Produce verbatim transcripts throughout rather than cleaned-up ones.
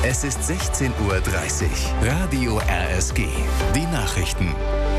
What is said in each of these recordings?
Es ist sechzehn Uhr dreißig. Radio R S G. Die Nachrichten.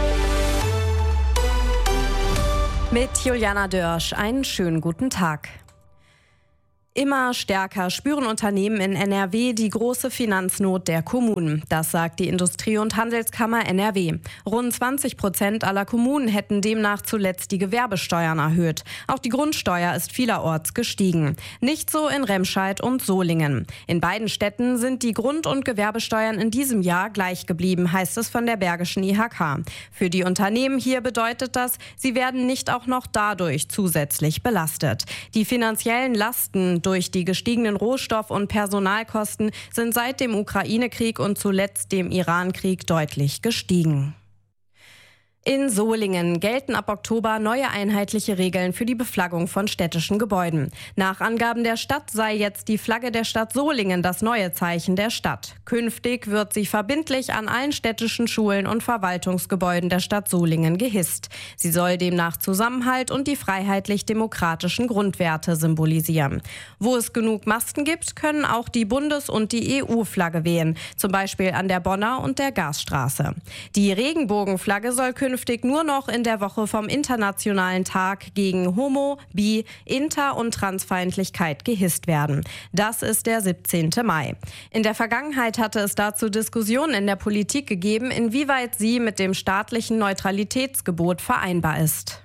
Mit Juliana Dörsch. Einen schönen guten Tag. Immer stärker spüren Unternehmen in N R W die große Finanznot der Kommunen. Das sagt die Industrie- und Handelskammer N R W. Rund zwanzig Prozent aller Kommunen hätten demnach zuletzt die Gewerbesteuern erhöht. Auch die Grundsteuer ist vielerorts gestiegen. Nicht so in Remscheid und Solingen. In beiden Städten sind die Grund- und Gewerbesteuern in diesem Jahr gleich geblieben, heißt es von der Bergischen I H K. Für die Unternehmen hier bedeutet das, sie werden nicht auch noch dadurch zusätzlich belastet. Die finanziellen Lasten durch die gestiegenen Rohstoff- und Personalkosten sind seit dem Ukraine-Krieg und zuletzt dem Iran-Krieg deutlich gestiegen. In Solingen gelten ab Oktober neue einheitliche Regeln für die Beflaggung von städtischen Gebäuden. Nach Angaben der Stadt sei jetzt die Flagge der Stadt Solingen das neue Zeichen der Stadt. Künftig wird sie verbindlich an allen städtischen Schulen und Verwaltungsgebäuden der Stadt Solingen gehisst. Sie soll demnach Zusammenhalt und die freiheitlich-demokratischen Grundwerte symbolisieren. Wo es genug Masten gibt, können auch die Bundes- und die E U-Flagge wehen, zum Beispiel an der Bonner und der Gasstraße. Die Regenbogenflagge soll künftig künftig nur noch in der Woche vom Internationalen Tag gegen Homo-, Bi-, Inter- und Transfeindlichkeit gehisst werden. Das ist der siebzehnten Mai. In der Vergangenheit hatte es dazu Diskussionen in der Politik gegeben, inwieweit sie mit dem staatlichen Neutralitätsgebot vereinbar ist.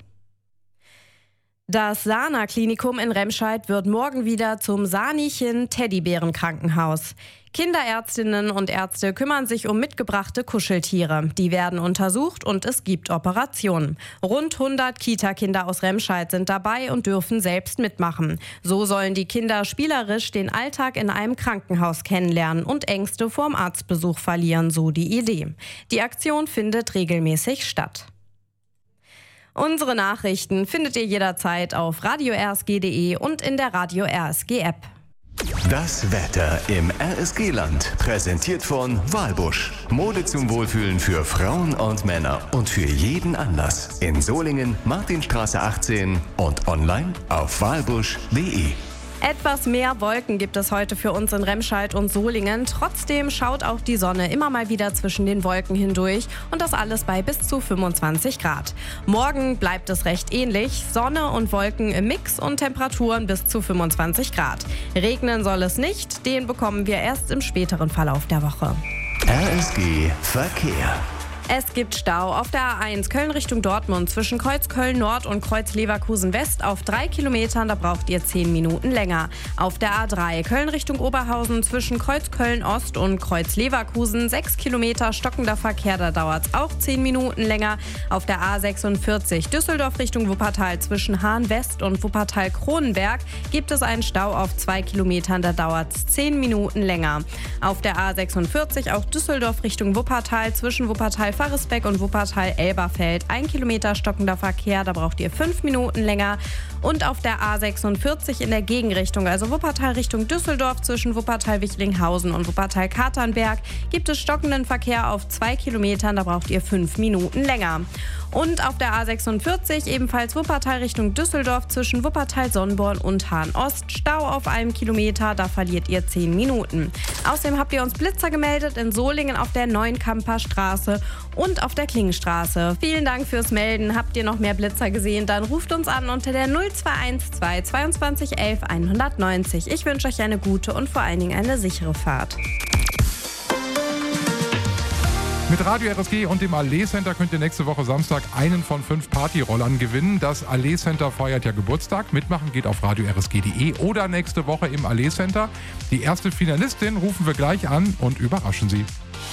Das Sana-Klinikum in Remscheid wird morgen wieder zum Sanichen-Teddybären-Krankenhaus. Kinderärztinnen und Ärzte kümmern sich um mitgebrachte Kuscheltiere. Die werden untersucht und es gibt Operationen. Rund hundert Kita-Kinder aus Remscheid sind dabei und dürfen selbst mitmachen. So sollen die Kinder spielerisch den Alltag in einem Krankenhaus kennenlernen und Ängste vorm Arztbesuch verlieren, so die Idee. Die Aktion findet regelmäßig statt. Unsere Nachrichten findet ihr jederzeit auf radio r s g punkt d e und in der Radio R S G App. Das Wetter im R S G-Land, präsentiert von Walbusch. Mode zum Wohlfühlen für Frauen und Männer und für jeden Anlass. In Solingen, Martinstraße achtzehn und online auf walbusch punkt d e. Etwas mehr Wolken gibt es heute für uns in Remscheid und Solingen. Trotzdem schaut auch die Sonne immer mal wieder zwischen den Wolken hindurch und das alles bei bis zu fünfundzwanzig Grad. Morgen bleibt es recht ähnlich. Sonne und Wolken im Mix und Temperaturen bis zu fünfundzwanzig Grad. Regnen soll es nicht, den bekommen wir erst im späteren Verlauf der Woche. R S G Verkehr. Es gibt Stau auf der A eins Köln Richtung Dortmund zwischen Kreuz Köln Nord und Kreuz Leverkusen West auf drei Kilometern, da braucht ihr zehn Minuten länger. Auf der A drei Köln Richtung Oberhausen zwischen Kreuz Köln Ost und Kreuz Leverkusen sechs Kilometer stockender Verkehr, da dauert es auch zehn Minuten länger. Auf der A sechsundvierzig Düsseldorf Richtung Wuppertal zwischen Hahn West und Wuppertal Kronenberg gibt es einen Stau auf zwei Kilometern, da dauert es zehn Minuten länger. Auf der A sechsundvierzig auch Düsseldorf Richtung Wuppertal zwischen Wuppertal Faresbeck und Wuppertal-Elberfeld. Ein Kilometer stockender Verkehr, da braucht ihr fünf Minuten länger. Und auf der A sechsundvierzig in der Gegenrichtung, also Wuppertal Richtung Düsseldorf zwischen Wuppertal-Wichlinghausen und Wuppertal-Katernberg, gibt es stockenden Verkehr auf zwei Kilometern, da braucht ihr fünf Minuten länger. Und auf der A sechsundvierzig ebenfalls Wuppertal Richtung Düsseldorf zwischen Wuppertal-Sonnborn und Hahn-Ost. Stau auf einem Kilometer, da verliert ihr zehn Minuten. Außerdem habt ihr uns Blitzer gemeldet in Solingen auf der Neuenkamper Straße und auf der Klingenstraße. Vielen Dank fürs Melden. Habt ihr noch mehr Blitzer gesehen, dann ruft uns an unter der null zwei eins zwei zweiundzwanzig elf hundertneunzig. Ich wünsche euch eine gute und vor allen Dingen eine sichere Fahrt. Mit Radio R S G und dem Allee Center könnt ihr nächste Woche Samstag einen von fünf Partyrollern gewinnen. Das Allee Center feiert ja Geburtstag. Mitmachen geht auf radio r s g punkt d e oder nächste Woche im Allee Center. Die erste Finalistin rufen wir gleich an und überraschen sie.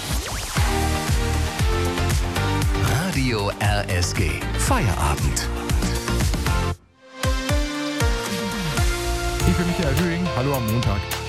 Radio R S G. Feierabend. Ich bin Michael Höhing. Hallo am Montag.